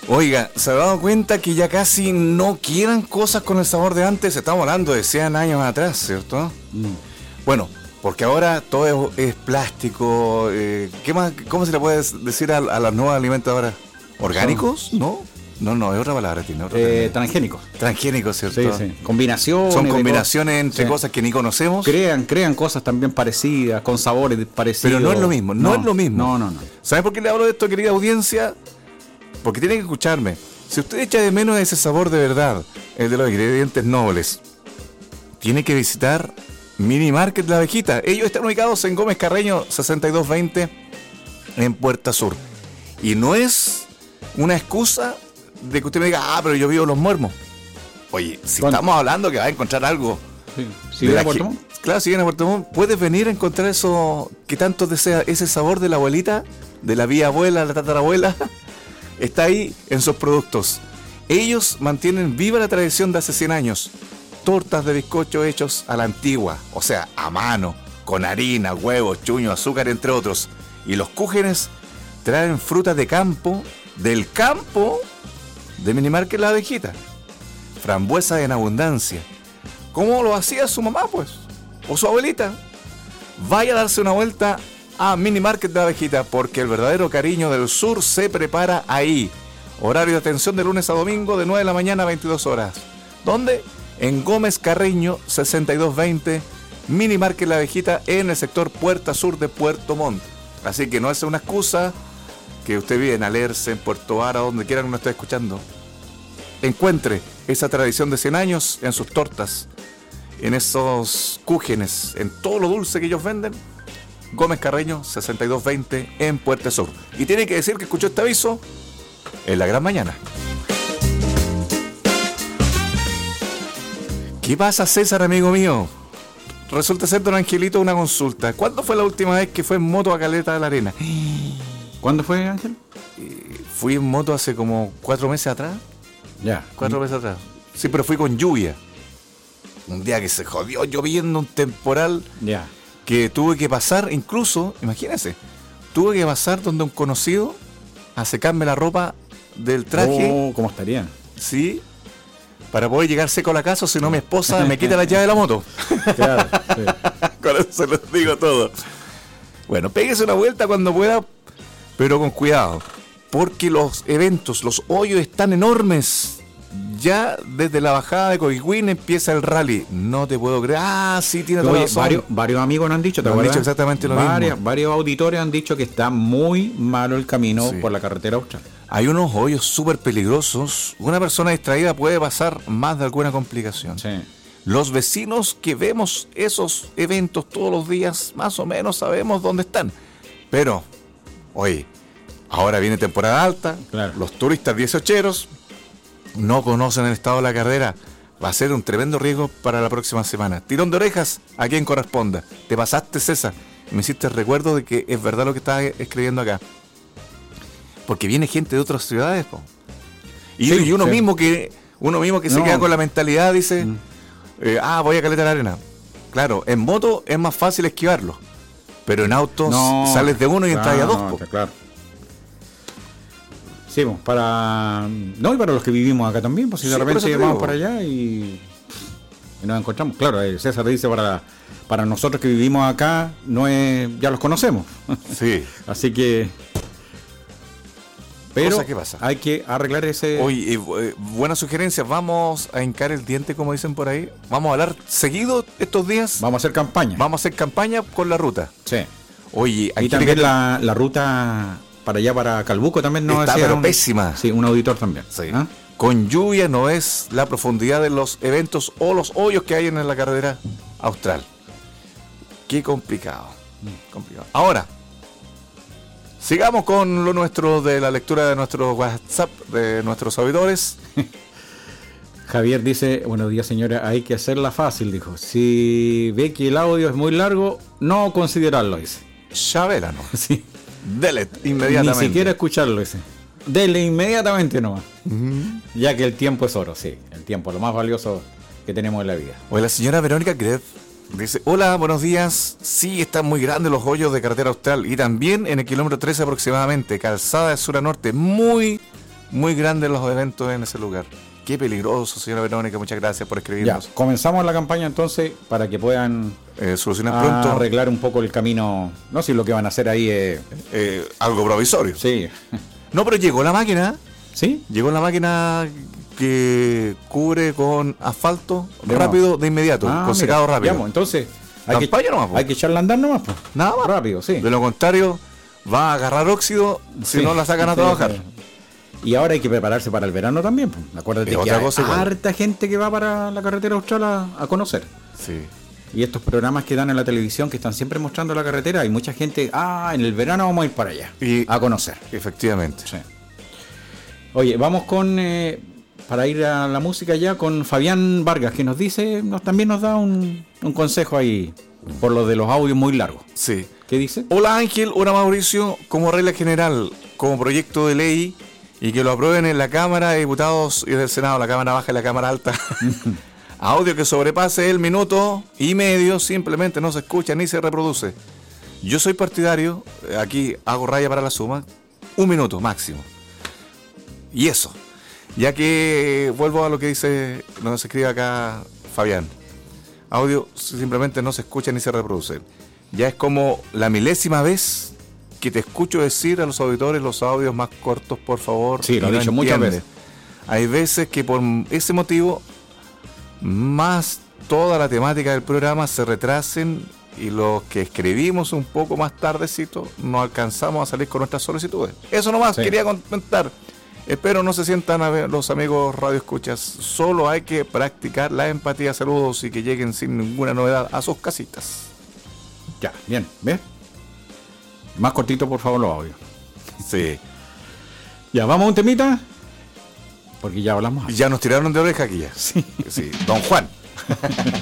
Oiga, ¿se ha dado cuenta que ya casi no quedan cosas con el sabor de antes? Estamos hablando de 100 años atrás, ¿cierto? Bueno, porque ahora todo es plástico. ¿Qué más? ¿Cómo se le puede decir a las nuevas alimentadoras? ¿Orgánicos? ¿No? No, es otra palabra, tiene otra palabra. Transgénicos. Transgénicos, ¿cierto? Sí. Combinaciones. Son combinaciones entre cosas que ni conocemos. Crean cosas también parecidas, con sabores parecidos. Pero no es lo mismo, no es lo mismo. No. ¿Sabes por qué le hablo de esto, querida audiencia? Porque tienen que escucharme. Si usted echa de menos ese sabor de verdad, el de los ingredientes nobles, tiene que visitar Mini Market La Abejita. Ellos están ubicados en Gómez Carreño 6220 en Puerta Sur. Y no es una excusa de que usted me diga, pero yo vivo en Los Muermos. Oye, si estamos hablando que va a encontrar algo. Si viene a Puerto Montt. Claro, si viene a Puerto Montt, puedes venir a encontrar eso que tanto desea, ese sabor de la abuelita, de la vía abuela, la tatarabuela. Está ahí en sus productos. Ellos mantienen viva la tradición de hace 100 años. Tortas de bizcocho hechos a la antigua, o sea, a mano, con harina, huevos, chuño, azúcar, entre otros. Y los cúgenes traen frutas de campo, del campo de Mini Market La Abejita. Frambuesa en abundancia. ¿Cómo lo hacía su mamá, pues? O su abuelita. Vaya a darse una vuelta a Mini Market La Abejita, porque el verdadero cariño del sur se prepara ahí. Horario de atención de lunes a domingo de 9 de la mañana a 22 horas. ¿Dónde? En Gómez Carreño 6220, Mini Market La Abejita, en el sector Puerta Sur de Puerto Montt. Así que no es una excusa que usted vive en Alerce, en Puerto Vara, donde quiera que nos esté escuchando. Encuentre esa tradición de 100 años en sus tortas, en esos cúgenes, en todo lo dulce que ellos venden. Gómez Carreño 6220 en Puerto Sur. Y tiene que decir que escuchó este aviso en la gran mañana. ¿Qué pasa, César, amigo mío? Resulta ser, don Angelito, una consulta. ¿Cuándo fue la última vez que fue en moto a Caleta de la Arena? ¿Cuándo fue, Ángel? Fui en moto hace como 4 meses atrás. Ya. 4 meses atrás. Sí, pero fui con lluvia. Un día que se jodió lloviendo, un temporal. Ya. Que tuve que pasar, incluso, imagínense, tuve que pasar donde un conocido a secarme la ropa del traje. ¿Cómo estaría? Sí, para poder llegar seco a la casa, si no mi esposa me quita la llave de la moto. Claro, sí. Con eso se los digo todo. Bueno, péguese una vuelta cuando pueda, pero con cuidado, porque los eventos, los hoyos están enormes. Ya desde la bajada de Coihuín empieza el rally. No te puedo creer. Sí, tiene toda razón. Varios amigos nos han dicho, ¿te acuerdas? Han dicho exactamente lo mismo. Varios auditores han dicho que está muy malo el camino por la carretera austral. Hay unos hoyos súper peligrosos. Una persona distraída puede pasar más de alguna complicación. Sí. Los vecinos que vemos esos eventos todos los días, más o menos sabemos dónde están. Pero, oye, ahora viene temporada alta. Claro. Los turistas 18eros no conocen el estado de la carrera. Va a ser un tremendo riesgo para la próxima semana. Tirón de orejas a quien corresponda. Te pasaste, César. Me hiciste recuerdo de que es verdad lo que estaba escribiendo acá. Porque viene gente de otras ciudades, po. Y uno mismo que se queda con la mentalidad, dice, voy a Caleta de la Arena. Claro, en moto es más fácil esquivarlo. Pero en autos sales de uno y entras a dos, po. Claro. Sí, y para los que vivimos acá también, pues si de repente vamos para allá y nos encontramos. Claro, César dice para nosotros que vivimos acá, ya los conocemos. Sí. Así que... Pero ¿qué pasa? Hay que arreglar ese... Oye, buena sugerencia. Vamos a hincar el diente, como dicen por ahí. Vamos a hablar seguido estos días. Vamos a hacer campaña. Vamos a hacer campaña con la ruta. Sí. Oye, y también la ruta para allá, para Calbuco, también no está, pero pésima. Sí, un auditor también. Sí. Con lluvia no es la profundidad de los eventos o los hoyos que hay en la carretera austral. Qué complicado. Ahora, sigamos con lo nuestro de la lectura de nuestro WhatsApp, de nuestros auditores. Javier dice, buenos días señora, hay que hacerla fácil, dijo. Si ve que el audio es muy largo, no considerarlo, dice. Chabela, ¿no? Sí. Dele inmediatamente. Ni siquiera escucharlo, dice. Dele inmediatamente nomás. Ya que el tiempo es oro, sí. El tiempo, lo más valioso que tenemos en la vida. Oye, la señora Verónica Greff dice, hola, buenos días. Sí, están muy grandes los hoyos de carretera austral y también en el kilómetro 13 aproximadamente, calzada de sur a norte, muy, muy grandes los eventos en ese lugar. Qué peligroso, señora Verónica, muchas gracias por escribirnos. Ya, comenzamos la campaña entonces para que puedan solucionar pronto. Arreglar un poco el camino. No sé si lo que van a hacer ahí es... algo provisorio. Sí. No, pero llegó la máquina. ¿Sí? Llegó la máquina que cubre con asfalto rápido de inmediato, con secado rápido. Digamos, entonces hay que echarla a andar nomás. Pues. Nada más. Rápido, sí. De lo contrario, va a agarrar óxido si no la sacan a trabajar. Y ahora hay que prepararse para el verano también. Pues. Acuérdate que hay harta gente que va para la carretera austral a conocer. Sí. Y estos programas que dan en la televisión que están siempre mostrando la carretera, hay mucha gente, en el verano vamos a ir para allá a conocer. Efectivamente. Sí. Oye, vamos con, para ir a la música ya, con Fabián Vargas, que nos dice, también nos da un consejo ahí, por lo de los audios muy largos. Sí. ¿Qué dice? Hola Ángel, hola Mauricio, como regla general, como proyecto de ley, y que lo aprueben en la Cámara de Diputados y del Senado, la Cámara Baja y la Cámara Alta. Audio que sobrepase el minuto y medio simplemente no se escucha ni se reproduce. Yo soy partidario, aquí hago raya para la suma, 1 minuto máximo. Y eso, ya que vuelvo a lo que dice, nos escribe acá Fabián. Audio simplemente no se escucha ni se reproduce. Ya es como la milésima vez que te escucho decir a los auditores los audios más cortos, por favor. Sí, lo he dicho muchas veces. Hay veces que por ese motivo, más toda la temática del programa se retrasen y los que escribimos un poco más tardecito no alcanzamos a salir con nuestras solicitudes. Eso nomás quería comentar. Espero no se sientan los amigos radioescuchas. Solo hay que practicar la empatía. Saludos y que lleguen sin ninguna novedad a sus casitas. Ya, bien, ¿ves? Más cortito, por favor, los audios. Sí. Ya, vamos a un temita. Porque ya hablamos. Ya nos tiraron de oreja aquí ya. Sí. Sí. Don Juan.